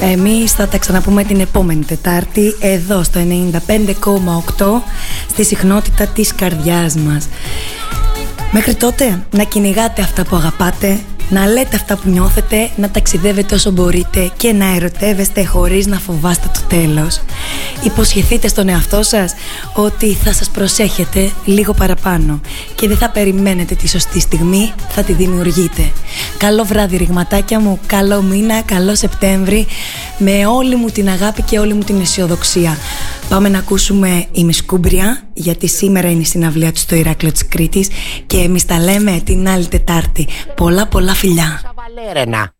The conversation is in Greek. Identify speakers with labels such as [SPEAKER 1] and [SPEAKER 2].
[SPEAKER 1] Εμείς θα τα ξαναπούμε την επόμενη Τετάρτη εδώ στο 95,8 στη συχνότητα της καρδιάς μας. Μέχρι τότε να κυνηγάτε αυτά που αγαπάτε, να λέτε αυτά που νιώθετε, να ταξιδεύετε όσο μπορείτε και να ερωτεύεστε χωρίς να φοβάστε το τέλος. Υποσχεθείτε στον εαυτό σας ότι θα σας προσέχετε λίγο παραπάνω και δεν θα περιμένετε τη σωστή στιγμή, θα τη δημιουργείτε. Καλό βράδυ ρηγματάκια μου, καλό μήνα, καλό Σεπτέμβρη, με όλη μου την αγάπη και όλη μου την αισιοδοξία. Πάμε να ακούσουμε η Μισκούμπρια, γιατί σήμερα είναι η συναυλία του στο Ηράκλειο της Κρήτης και εμείς τα λέμε την άλλη Τετάρτη. Πολλά φιλιά.